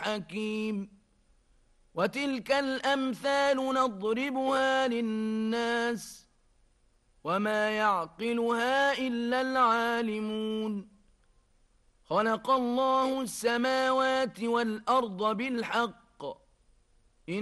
حكيم. وتلك الأمثال نضربها للناس وما يعقلها إلا العالمون. خلق الله السماوات والأرض بالحق